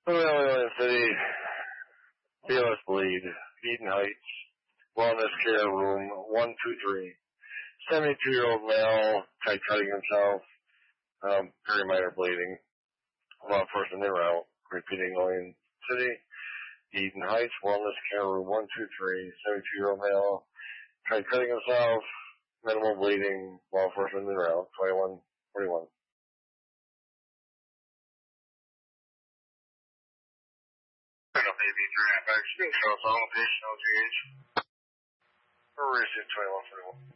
Illinois City, BLS bleed, Eden Heights, Wellness Care Room 123. 72-year-old male, tried cutting himself, very minor bleeding. Law enforcement en route. Repeating, Illinois City, Eden Heights, Wellness Care Room 123. 72-year-old male, tried cutting himself, minimal bleeding. Law enforcement en route. 2141. Maybe 3.5 hours. Patient, LGH. Or is it 2141?